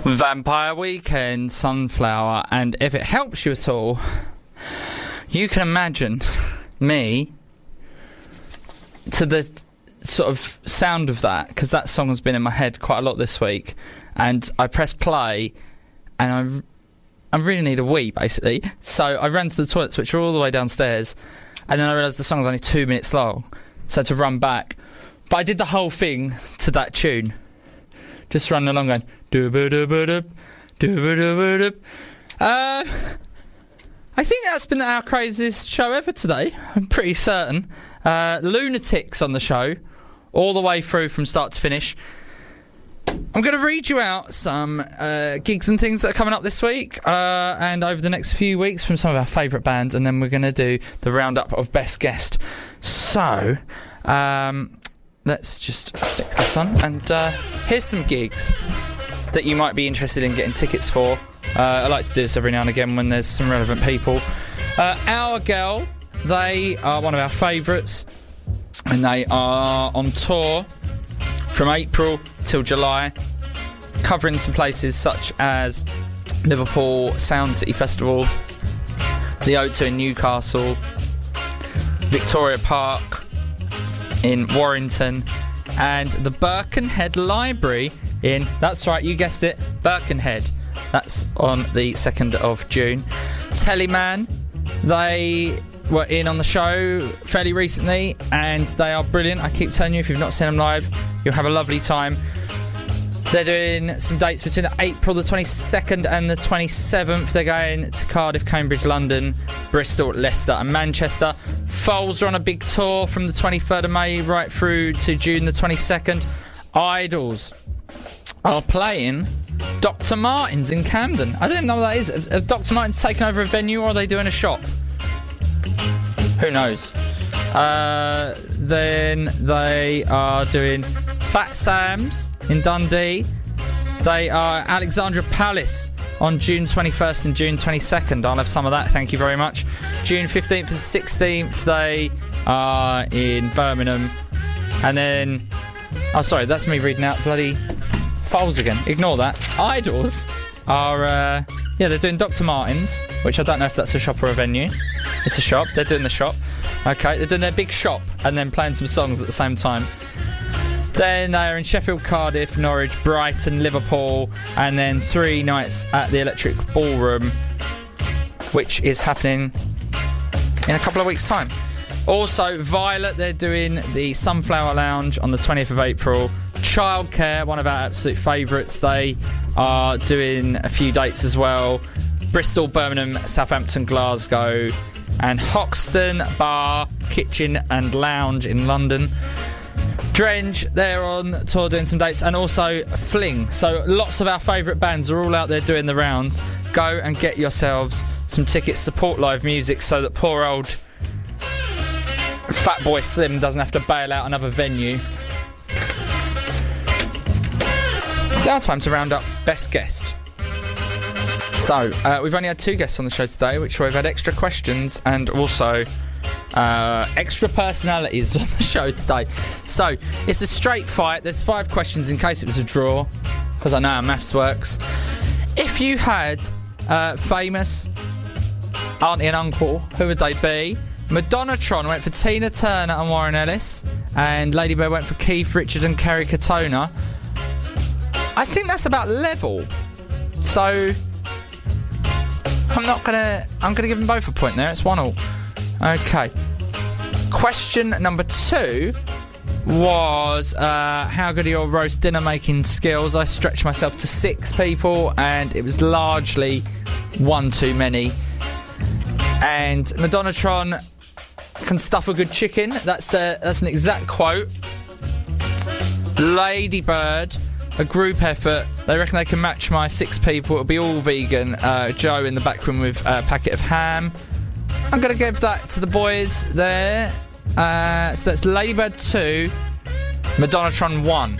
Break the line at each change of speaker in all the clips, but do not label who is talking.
Vampire Weekend, Sunflower, and if it helps you at all, you can imagine me to the sort of sound of that, because that song has been in my head quite a lot this week, and I press play and I really need a wee, basically, so I ran to the toilets, which are all the way downstairs, and then I realised the song was only 2 minutes long, so I had to run back, but I did the whole thing to that tune, just running along going doo-ba-doo-ba-doo, doo-ba-doo-ba-doo. I think that's been our craziest show ever today. I'm pretty certain. Lunatics on the show, all the way through from start to finish. I'm going to read you out some gigs and things that are coming up this week and over the next few weeks from some of our favourite bands, and then we're going to do the roundup of Best Guest. So, let's just stick this on, and here's some gigs that you might be interested in getting tickets for. I like to do this every now and again when there's some relevant people. Our Girl, they are one of our favourites, and they are on tour from April till July, covering some places such as Liverpool Sound City Festival, the O2 in Newcastle, Victoria Park in Warrington, and the Birkenhead Library in, that's right, you guessed it, Birkenhead. That's on the 2nd of June. Teleman, they were in on the show fairly recently, and they are brilliant. I keep telling you, if you've not seen them live, you'll have a lovely time. They're doing some dates between April the 22nd and the 27th. They're going to Cardiff, Cambridge, London, Bristol, Leicester and Manchester. Foals are on a big tour from the 23rd of May right through to June the 22nd. Idols are playing Dr. Martens in Camden. I don't even know what that is. Have Dr. Martens taken over a venue, or are they doing a shop? Who knows? Then they are doing Fat Sam's in Dundee. They are Alexandra Palace on June 21st and June 22nd. I'll have some of that, thank you very much. June 15th and 16th, they are in Birmingham. And then... oh, sorry, that's me reading out bloody Foals again. Ignore that. Idols are... they're doing Dr. Martens, which I don't know if that's a shop or a venue. It's a shop. They're doing the shop. Okay, they're doing their big shop and then playing some songs at the same time. Then they're in Sheffield, Cardiff, Norwich, Brighton, Liverpool, and then 3 nights at the Electric Ballroom, which is happening in a couple of weeks' time. Also, Violet, they're doing the Sunflower Lounge on the 20th of April. Childcare, one of our absolute favourites, they are doing a few dates as well. Bristol, Birmingham, Southampton, Glasgow, and Hoxton Bar, Kitchen and Lounge in London. Drenge, they're on tour doing some dates, and also Fling. So lots of our favourite bands are all out there doing the rounds. Go and get yourselves some tickets, support live music so that poor old Fatboy Slim doesn't have to bail out another venue. It's now time to round up Best Guest. So, we've only had 2 guests on the show today, which we've had extra questions and also extra personalities on the show today. So, it's a straight fight. There's 5 questions in case it was a draw, because I know how maths works. If you had famous auntie and uncle, who would they be? Madonnatron went for Tina Turner and Warren Ellis, and Lady Bird went for Keith Richards and Kerry Katona. I think that's about level. So I'm gonna give them both a point there. It's 1-1. Okay. Question number 2 was how good are your roast dinner making skills? I stretched myself to 6 people, and it was largely 1 too many. And Madonnatron can stuff a good chicken. That's an exact quote. Lady Bird, a group effort. They reckon they can match my 6 people. It'll be all vegan. Joe in the back room with a packet of ham. I'm going to give that to the boys there. So that's Lady Bird 2, Madonnatron 1.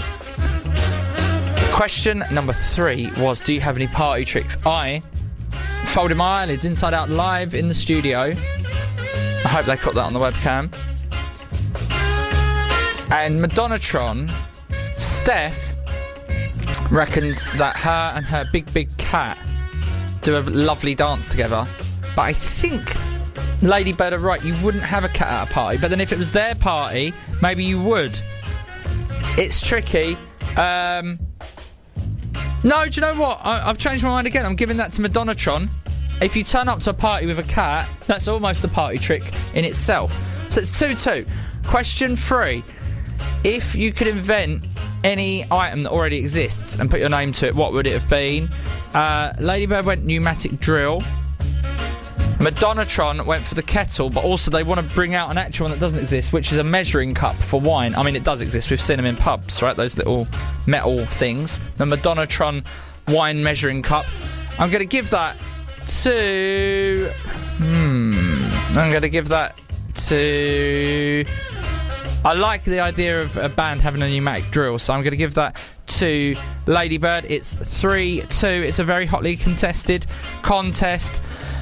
Question number 3 was, do you have any party tricks? I folded my eyelids inside out live in the studio. I hope they caught that on the webcam. And Madonnatron, Steph reckons that her and her big cat do a lovely dance together. But I think Ladybird are right, you wouldn't have a cat at a party. But then if it was their party, maybe you would. It's tricky. No, do you know what? I've changed my mind again. I'm giving that to Madonnatron. If you turn up to a party with a cat, that's almost a party trick in itself. So it's 2-2. Question 3. If you could invent any item that already exists and put your name to it, what would it have been? Ladybird went pneumatic drill. Madonnatron went for the kettle, but also they want to bring out an actual one that doesn't exist, which is a measuring cup for wine. I mean, it does exist. We've seen them in pubs, right? Those little metal things. The Madonnatron wine measuring cup. I'm going to give that to... I'm going to give that to... I like the idea of a band having a pneumatic drill, so I'm going to give that to Ladybird. It's 3-2. It's a very hotly contested contest.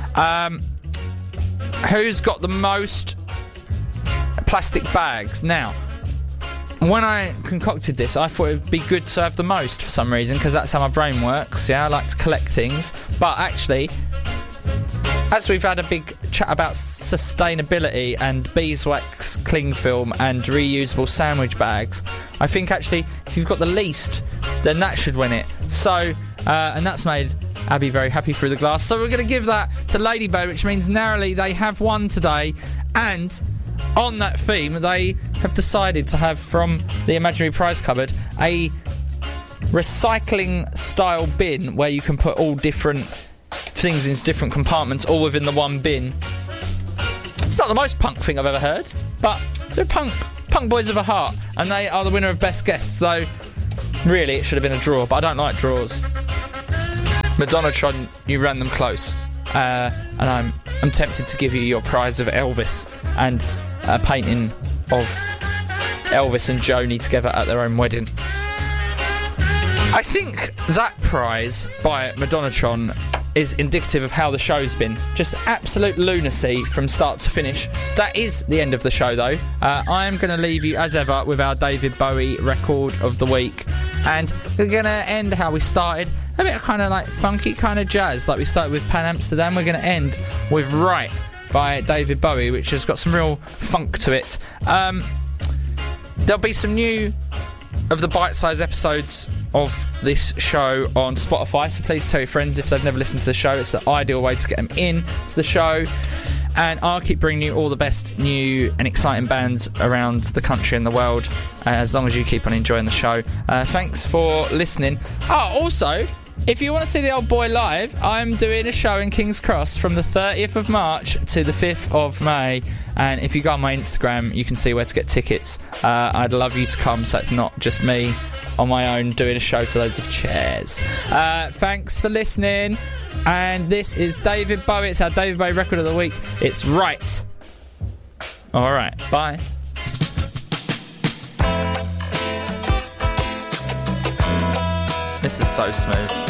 Who's got the most plastic bags? Now, when I concocted this, I thought it would be good to have the most for some reason, because that's how my brain works. Yeah, I like to collect things. But actually, as we've had a big chat about sustainability and beeswax cling film and reusable sandwich bags, I think actually if you've got the least, then that should win it. So, and that's made Abby very happy through the glass. So we're going to give that to Ladybird, which means narrowly they have won today. And on that theme, they have decided to have from the imaginary prize cupboard a recycling style bin where you can put all different things into different compartments all within the one bin. It's not the most punk thing I've ever heard, but they're punk boys of a heart, and they are the winner of best guests. Though really it should have been a draw, but I don't like draws. Madonnatron, you ran them close, and I'm tempted to give you your prize of Elvis and a painting of Elvis and Joni together at their own wedding. I think that prize by Madonnatron is indicative of how the show's been. Just absolute lunacy from start to finish. That is the end of the show, though. I am going to leave you, as ever, with our David Bowie record of the week. And we're going to end how we started. A bit of kind of like funky kind of jazz, like we started with Pan Amsterdam. We're going to end with Right by David Bowie, which has got some real funk to it. There'll be some new of the bite-sized episodes of this show on Spotify, so please tell your friends if they've never listened to the show. It's the ideal way to get them in to the show. And I'll keep bringing you all the best new and exciting bands around the country and the world, as long as you keep on enjoying the show. Thanks for listening. Also, if you want to see the old boy live, I'm doing a show in King's Cross from the 30th of March to the 5th of May. And if you go on my Instagram, you can see where to get tickets. I'd love you to come, so it's not just me on my own doing a show to loads of chairs. Thanks for listening. And this is David Bowie. It's our David Bowie record of the week. It's Right. All right. Bye. This is so smooth.